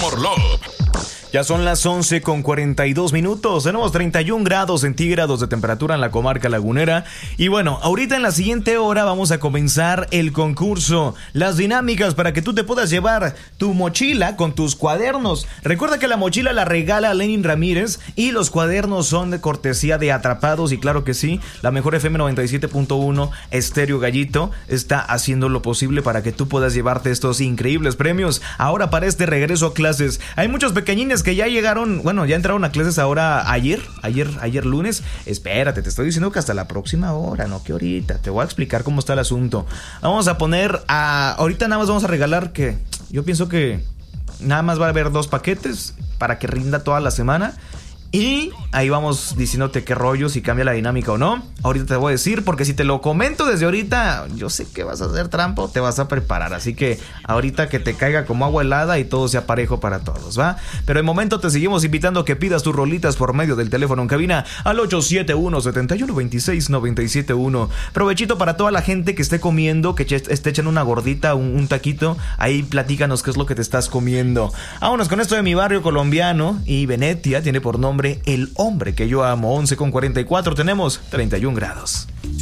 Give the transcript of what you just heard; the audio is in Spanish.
More Love. Ya son las 11:42. Tenemos 31 grados centígrados de temperatura en la comarca lagunera. Y bueno, ahorita en la siguiente hora vamos a comenzar el concurso. Las dinámicas para que tú te puedas llevar tu mochila con tus cuadernos. Recuerda que la mochila la regala Lenin Ramírez y los cuadernos son de cortesía de Atrapados. Y claro que sí, la mejor FM 97.1 Estéreo Gallito está haciendo lo posible para que tú puedas llevarte estos increíbles premios. Ahora para este regreso a clases, hay muchos pequeñines que ya llegaron, bueno, ya entraron a clases ahora ayer lunes. Espérate, te estoy diciendo que hasta la próxima hora, no que ahorita. Te voy a explicar cómo está el asunto. Vamos a poner ahorita nada más vamos a regalar que yo pienso que nada más va a haber 2 paquetes para que rinda toda la semana. Y ahí vamos diciéndote qué rollo, si cambia la dinámica o no. Ahorita te voy a decir, porque si te lo comento desde ahorita, yo sé que vas a hacer trampa o te vas a preparar. Así que ahorita que te caiga como agua helada y todo sea parejo para todos, ¿va? Pero de momento te seguimos invitando a que pidas tus rolitas por medio del teléfono en cabina al 871-7126-971. Provechito para toda la gente que esté comiendo, que esté echando una gordita, un taquito. Ahí platícanos qué es lo que te estás comiendo. Vámonos con esto de mi barrio colombiano y Venetia tiene por nombre El Hombre que yo amo. 11:44, tenemos 31 grados.